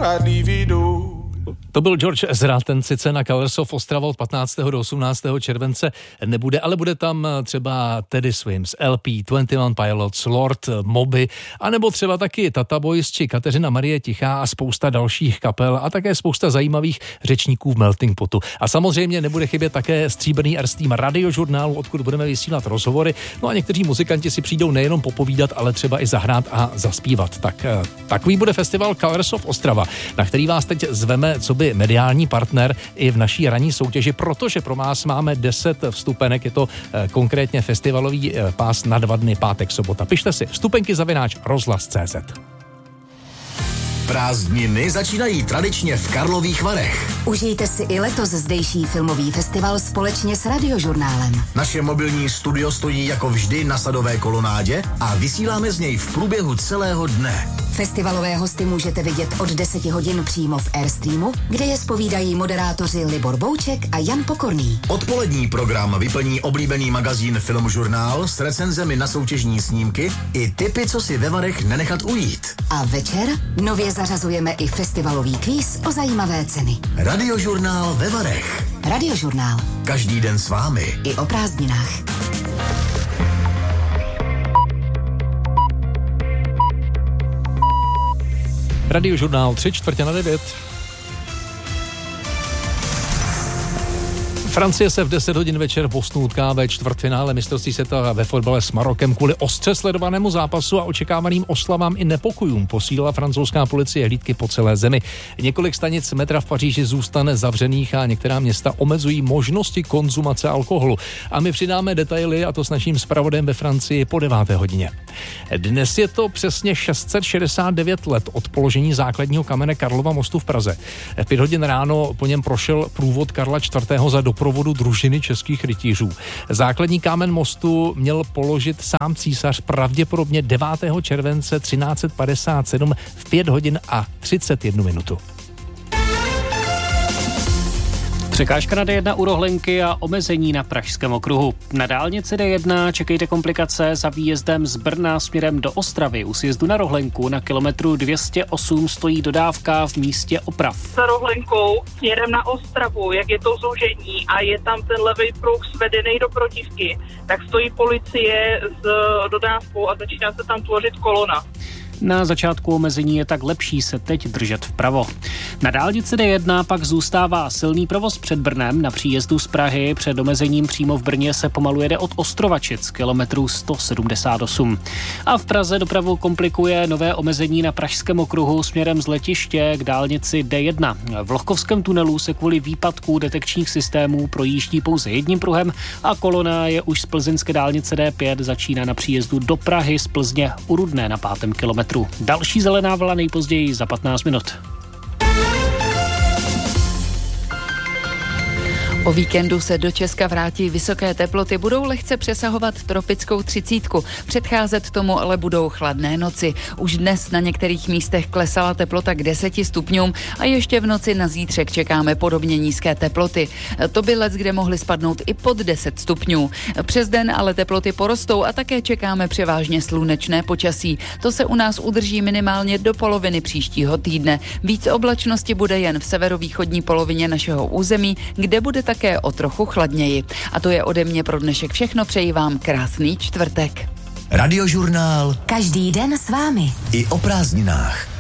I'd leave it all. To byl George Ezra, ten sice na Colors of Ostrava od 15. do 18. července nebude, ale bude tam třeba Teddy Swims, LP, 21 Pilots, Lord, Moby, anebo třeba taky Tata Boys či Kateřina Marie Tichá a spousta dalších kapel a také spousta zajímavých řečníků v Melting Potu. A samozřejmě nebude chybět také stříbrný R-Steam radiožurnálu, odkud budeme vysílat rozhovory. No a někteří muzikanti si přijdou nejenom popovídat, ale třeba i zahrát a zaspívat. Tak takový bude festival Colors of Ostrava, na který vás teď zveme coby mediální partner i v naší ranní soutěži, protože pro vás máme 10 vstupenek, je to konkrétně festivalový pás na 2 dny, pátek, sobota. Pište si vstupenky@rozhlas.cz. Prázdniny začínají tradičně v Karlových Varech. Užijte si i letos zdejší filmový festival společně s Radiožurnálem. Naše mobilní studio stojí jako vždy na Sadové kolonádě a vysíláme z něj v průběhu celého dne. Festivalové hosty můžete vidět od 10 hodin přímo v Airstreamu, kde je zpovídají moderátoři Libor Bouček a Jan Pokorný. Odpolední program vyplní oblíbený magazín Filmžurnál s recenzemi na soutěžní snímky i tipy, co si ve Varech nenechat ujít. A večer nově zařazujeme i festivalový kvíz o zajímavé ceny. Radiožurnál ve Varech. Radiožurnál. Každý den s vámi. I o prázdninách. Radiožurnál 3:45. Francie se v 10 hodin večer v Bostonu utká ve čtvrtfinále mistrovství světa ve fotbale s Marokem. Kvůli ostře sledovanému zápasu a očekávaným oslavám i nepokojům posílila francouzská policie hlídky po celé zemi. Několik stanic metra v Paříži zůstane zavřených a některá města omezují možnosti konzumace alkoholu. A my přidáme detaily, a to s naším zpravodajem ve Francii po 9. hodině. Dnes je to přesně 669 let od položení základního kamene Karlova mostu v Praze. V 5 hodin ráno po něm prošel průvod Karla IV. Za doprovodu družiny českých rytířů. Základní kámen mostu měl položit sám císař pravděpodobně 9. července 1357 v 5 hodin a 31 minutu. Překážka na D1 u Rohlenky a omezení na Pražském okruhu. Na dálnici D1 čekejte komplikace za výjezdem z Brna směrem do Ostravy. U sjezdu na Rohlenku na kilometru 208 stojí dodávka v místě oprav. Za Rohlenkou směrem na Ostravu, jak je to zúžení a je tam ten levý pruh svedený do protivky, tak stojí policie s dodávkou a začíná se tam tvořit kolona. Na začátku omezení je tak lepší se teď držet vpravo. Na dálnici D1 pak zůstává silný provoz před Brnem na příjezdu z Prahy. Před omezením přímo v Brně se pomalu jede od Ostrovačic, kilometru 178. A v Praze dopravu komplikuje nové omezení na Pražském okruhu směrem z letiště k dálnici D1. V Lohkovském tunelu se kvůli výpadku detekčních systémů projíždí pouze jedním pruhem a kolona je už z plzeňské dálnice D5, začíná na příjezdu do Prahy z Plzně u Rudné na 5. kilometru. Další zelená vlna nejpozději za 15 minut. O víkendu se do Česka vrátí vysoké teploty, budou lehce přesahovat tropickou 30. Předcházet tomu ale budou chladné noci. Už dnes na některých místech klesala teplota k 10 stupňům a ještě v noci na zítřek čekáme podobně nízké teploty. To by leckde mohly spadnout i pod 10 stupňů. Přes den ale teploty porostou a také čekáme převážně slunečné počasí. To se u nás udrží minimálně do poloviny příštího týdne. Víc oblačnosti bude jen v severovýchodní polovině našeho území, kde bude také o trochu chladněji. A to je ode mě pro dnešek všechno. Přeji vám krásný čtvrtek. Radiožurnál. Každý den s vámi. I o prázdninách.